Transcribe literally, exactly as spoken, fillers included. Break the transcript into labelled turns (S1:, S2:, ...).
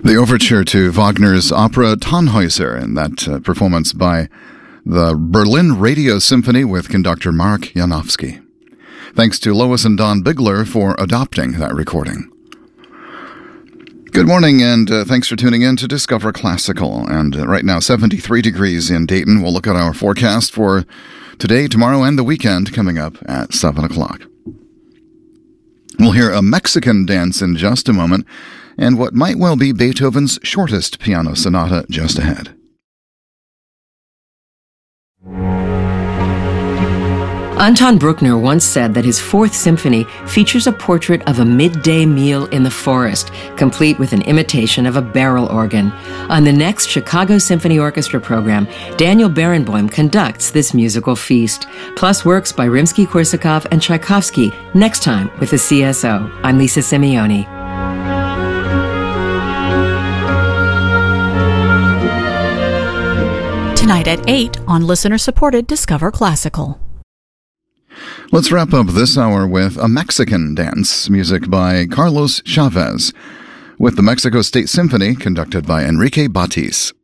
S1: The overture to Wagner's opera Tannhäuser, and that uh, performance by the Berlin Radio Symphony with conductor Mark Janowski. Thanks to Lois and Don Bigler for adopting that recording. Good morning, and uh, thanks for tuning in to Discover Classical. And uh, right now, seventy-three degrees in Dayton. We'll look at our forecast for today, tomorrow, and the weekend coming up at seven o'clock. We'll hear a Mexican dance in just a moment, and what might well be Beethoven's shortest piano sonata just ahead.
S2: Anton Bruckner once said that his Fourth Symphony features a portrait of a midday meal in the forest, complete with an imitation of a barrel organ. On the next Chicago Symphony Orchestra program, Daniel Barenboim conducts this musical feast, plus works by Rimsky-Korsakov and Tchaikovsky, next time with the C S O. I'm Lisa Simeoni.
S3: Tonight at eight on listener-supported Discover Classical.
S1: Let's wrap up this hour with a Mexican dance, music by Carlos Chavez, with the Mexico State Symphony conducted by Enrique Batis.